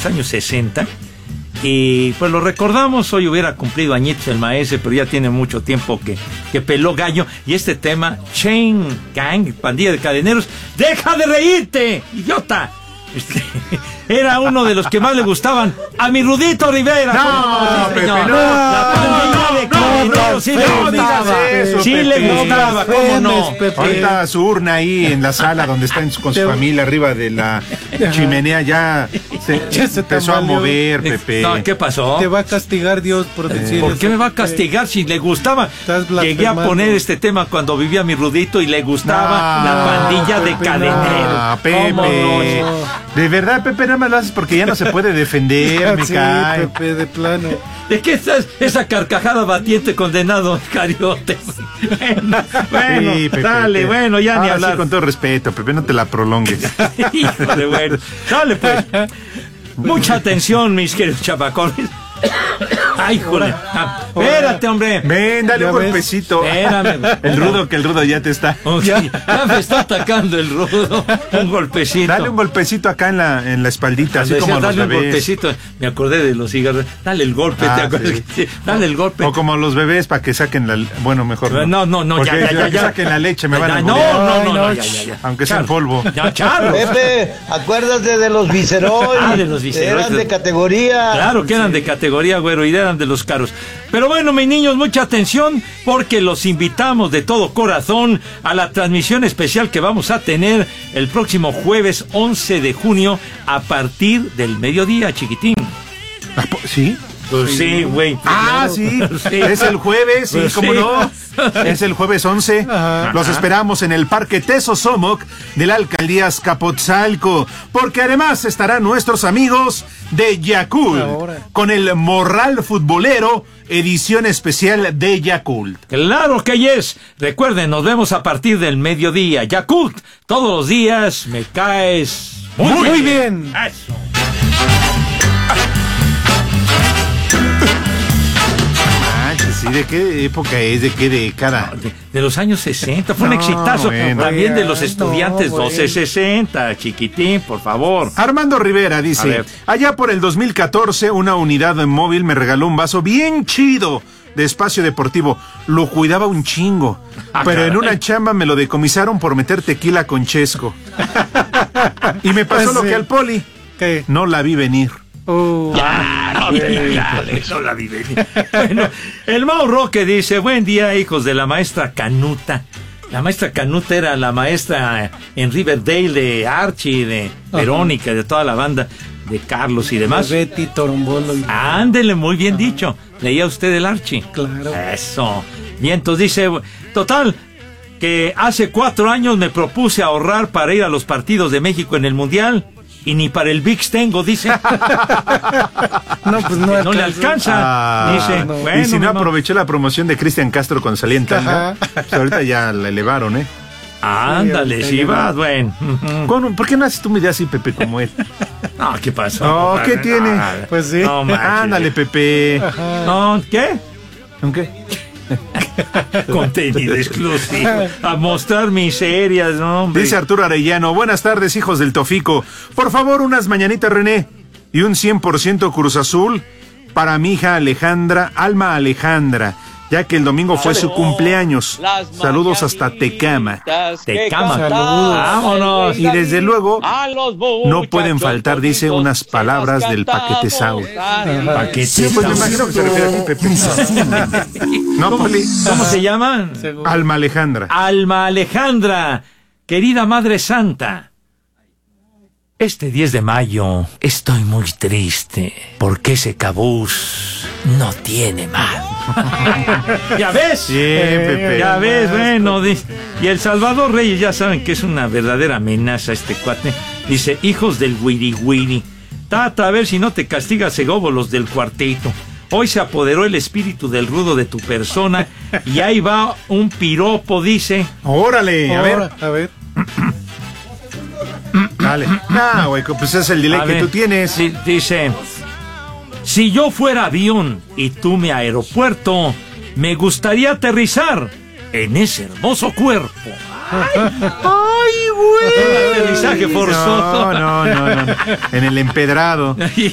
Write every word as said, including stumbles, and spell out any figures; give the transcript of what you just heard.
los años sesenta. Y pues lo recordamos, hoy hubiera cumplido añitos el maestro, pero ya tiene mucho tiempo que, que peló gallo. Y este tema, Chain Gang, pandilla de cadeneros, ¡deja de reírte, idiota! Este, era uno de los que más le gustaban a mi Rudito Rivera. No, Pepe, no. La pandilla de cadeneros, sí le gustaba. Eso, sí le gustaba, ¿cómo no? Ahorita su urna ahí en la sala donde está con su familia arriba de la chimenea ya se, Ya se empezó a tambaleó. mover, Pepe. No, ¿qué pasó? Te va a castigar Dios por decir ¿Por eso, qué me va a Pepe. castigar si le gustaba? Estás Llegué a blasfemando. poner este tema cuando vivía mi Rudito y le gustaba No, la pandilla de Pepe, cadeneros. Ah, Pepe. ¿Cómo no? De verdad, Pepe, nada más lo haces porque ya no se puede defender, me Sí, cae. Pepe, de plano. ¿De qué estás? Esa carcajada batiente condenado, cariote. Bueno, bueno, Sí, Pepe, dale, te- bueno, ya ni Ahora hablar. sí, con todo respeto, Pepe, no te la prolongues. Híjole, bueno. Dale, pues. Mucha atención, mis queridos chapacones. Ay, jole. Ah, espérate, hombre. Ven, dale Ya un ves. golpecito. Espérame. El rudo, que el rudo ya te está. Oh, sí, ya me está atacando el rudo. Un golpecito. Dale un golpecito acá en la, en la espaldita, así Cuando como decía, los dale un bebés. golpecito. Me acordé de los cigarros. Dale el golpe, Ah, ¿te acuerdas? sí. Sí, dale el golpe. O como los bebés para que saquen la... Bueno, mejor no. No, no, no, Porque ya, ya, si ya, que ya. saquen la leche, me van Ya, a no, morir. no, no, Ay, no, no, ya, ya, ya. Aunque sea en Charlos. polvo. Ya, Charlos. Pepe, acuérdate de los Viceroy. Ah, de los Viceroy. Eran de categoría. Claro que eran de categoría, güero, y eran de los caros. Pero bueno, mis niños, mucha atención, porque los invitamos de todo corazón a la transmisión especial que vamos a tener el próximo jueves once de junio a partir del mediodía, chiquitín. Ah, po- ¿Sí? Pues sí, güey. Ah, sí. Sí. Es el jueves, sí, Pues cómo sí. no. Es el jueves once. Ajá. Los esperamos en el Parque Tesosomoc de la Alcaldía Azcapotzalco, porque además estarán nuestros amigos de Yakult Ahora. con el Morral Futbolero, edición especial de Yakult. Claro que yes. Recuerden, nos vemos a partir del mediodía. Yakult, todos los días me caes muy, Muy bien. Eso. Manches, ¿sí? ¿De qué época es? ¿De qué década? De, de los años sesenta, fue un No, exitazo bueno. también de los No, estudiantes bueno. doce sesenta, chiquitín, por favor. Armando Rivera A dice, ver. allá por el dos mil catorce una unidad móvil me regaló un vaso bien chido de espacio deportivo. Lo cuidaba un chingo, Ah, pero en caray. una chamba me lo decomisaron por meter tequila con chesco. Y me pasó Pues lo sí. que al Poli. ¿Qué? No la vi venir. Uh, Ah, no, dale, no la vive. Bueno, el Mau Roque dice, buen día, hijos de la maestra Canuta. La maestra Canuta era la maestra en Riverdale de Archie, de Verónica, de toda la banda, de Carlos y demás. Betty, Torombolo. y- Ándele, muy bien dicho. Leía usted el Archie. Claro. Eso. Y entonces dice, total, que hace cuatro años me propuse ahorrar para ir a los partidos de México en el Mundial. Y ni para el VIX tengo, dice. No, pues no, No le alcanza. Ah, dice, no. bueno, y si no mi mamá. aprovechó la promoción de Cristian Castro con salida en tanga, Ajá. pues ahorita ya la elevaron, ¿eh? Ándale, Sí, si sí, vas, bueno. Ujú. ¿Cómo- ¿Por qué no haces tú mi idea así, Pepe, como él? No, ¿qué pasó? No, ¿qué tiene? Pues sí. No, manches. Ándale, Pepe. No, ¿qué? ¿Con qué? Contenido exclusivo. A mostrar miserias, no, hombre. Dice Arturo Arellano, buenas tardes, hijos del Tofico. Por favor, unas mañanitas, René, y un cien por ciento Cruz Azul para mi hija Alejandra, Alma Alejandra, ya que el domingo fue su cumpleaños. Saludos hasta Tecama. Tecama. Saludos. Vámonos. Y desde luego, no pueden faltar, dice, unas palabras del paquete Sau. Paquete Sí, pues me Sau. imagino que se refiere a ti, Pepe. No, Poli. ¿Cómo se llama? Seguro. Alma Alejandra. Alma Alejandra, querida Madre Santa. Este diez de mayo estoy muy triste porque ese cabús no tiene mal. ¿Ya ves? Bien, Pepe. Ya ves, bueno, di- y el Salvador Reyes ya saben que es una verdadera amenaza este cuate. Dice, hijos del wiri wiri, Tata, a ver si no te castiga Segobo los del cuarteto. Hoy se apoderó el espíritu del rudo de tu persona y ahí va un piropo, dice. Órale, a ver. Ahora, a ver. Dale. No, güey, pues es el delay A que ver, tú tienes. di- dice, si yo fuera avión y tú mi aeropuerto, me gustaría aterrizar en ese hermoso cuerpo. ¡Ay, güey! Aterrizaje forzoso. No, no, no, no. En el empedrado.